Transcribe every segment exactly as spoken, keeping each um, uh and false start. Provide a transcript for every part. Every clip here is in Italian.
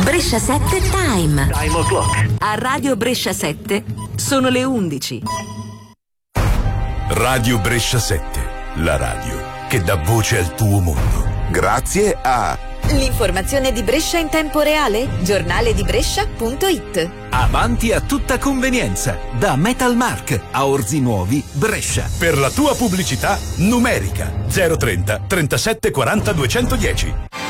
Brescia sette Time. Time o'clock. A Radio Brescia sette sono le undici. Radio Brescia sette, la radio che dà voce al tuo mondo. Grazie a l'informazione di Brescia in tempo reale, giornale di Brescia punto it. Avanti a tutta convenienza, da Metalmark a Orzi Nuovi, Brescia. Per la tua pubblicità numerica zero trenta trentasette quaranta duecentodieci.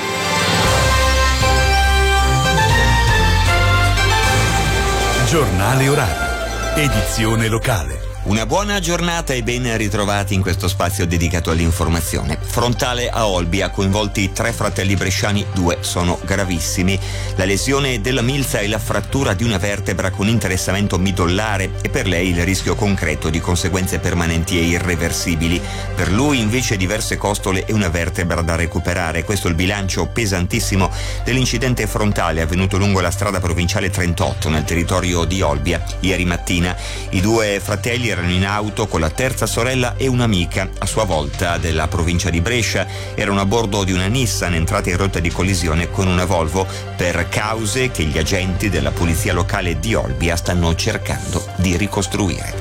Giornale orario, edizione locale. Una buona giornata e ben ritrovati in questo spazio dedicato all'informazione. Frontale a Olbia, coinvolti tre fratelli bresciani, due sono gravissimi. La lesione della milza e la frattura di una vertebra con interessamento midollare e per lei il rischio concreto di conseguenze permanenti e irreversibili. Per lui invece diverse costole e una vertebra da recuperare. Questo è il bilancio pesantissimo dell'incidente frontale avvenuto lungo la strada provinciale trentotto nel territorio di Olbia. Ieri mattina i due fratelli erano in auto con la terza sorella e un'amica, a sua volta della provincia di Brescia. Erano a bordo di una Nissan entrata in rotta di collisione con una Volvo per cause che gli agenti della polizia locale di Olbia stanno cercando di ricostruire.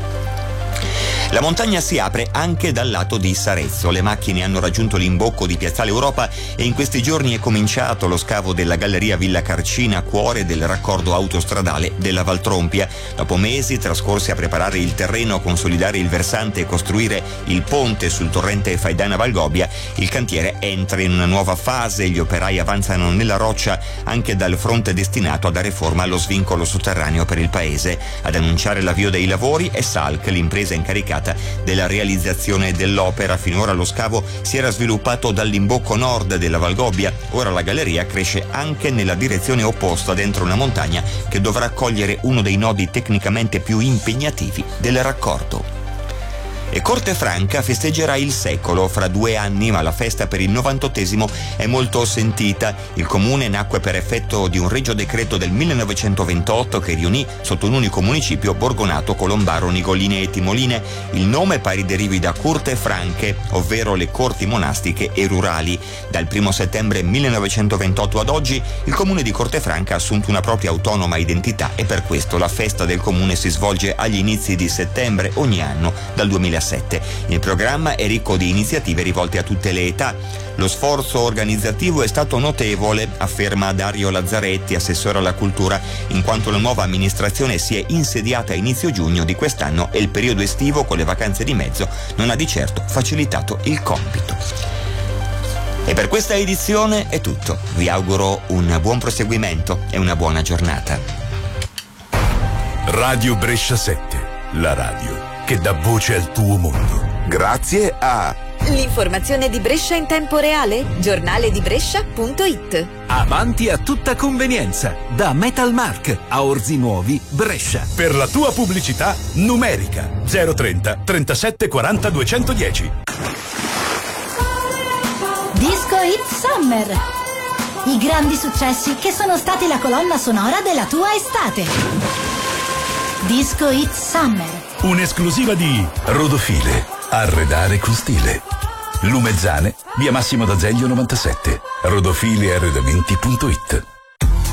La montagna si apre anche dal lato di Sarezzo. Le macchine hanno raggiunto l'imbocco di Piazzale Europa e in questi giorni è cominciato lo scavo della galleria Villa Carcina, cuore del raccordo autostradale della Valtrompia. Dopo mesi trascorsi a preparare il terreno, consolidare il versante e costruire il ponte sul torrente Faidana Valgobbia, il cantiere entra in una nuova fase. Gli operai avanzano nella roccia anche dal fronte destinato a dare forma allo svincolo sotterraneo per il paese. Ad annunciare l'avvio dei lavori è Salk, l'impresa incaricata della realizzazione dell'opera. Finora lo scavo si era sviluppato dall'imbocco nord della Valgobbia, ora la galleria cresce anche nella direzione opposta dentro una montagna che dovrà accogliere uno dei nodi tecnicamente più impegnativi del raccordo. E Cortefranca festeggerà il secolo fra due anni, ma la festa per il novantottesimo è molto sentita. Il comune nacque per effetto di un regio decreto del millenovecentoventotto che riunì sotto un unico municipio Borgonato, Colombaro, Nigoline e Timoline. Il nome pare derivi da curte franche, ovvero le corti monastiche e rurali. Dal primo settembre millenovecentoventotto ad oggi il comune di Cortefranca ha assunto una propria autonoma identità e per questo la festa del comune si svolge agli inizi di settembre ogni anno dal duemilasette. Il programma è ricco di iniziative rivolte a tutte le età. Lo sforzo organizzativo è stato notevole, afferma Dario Lazzaretti, assessore alla cultura, in quanto la nuova amministrazione si è insediata a inizio giugno di quest'anno e il periodo estivo con le vacanze di mezzo non ha di certo facilitato il compito. E per questa edizione è tutto. Vi auguro un buon proseguimento e una buona giornata. Radio Brescia sette, la radio che dà voce al tuo mondo. Grazie a l'informazione di Brescia in tempo reale, giornale di Brescia punto it. Avanti a tutta convenienza, da Metalmark a Orzi Nuovi, Brescia. Per la tua pubblicità numerica zero trenta trentasette quaranta duecentodieci. Disco Hit Summer. I grandi successi che sono stati la colonna sonora della tua estate. Disco Hit Summer. Un'esclusiva di Rodofile, arredare con stile. Lumezzane, via Massimo d'Azeglio novantasette. rodofile arredamenti punto it.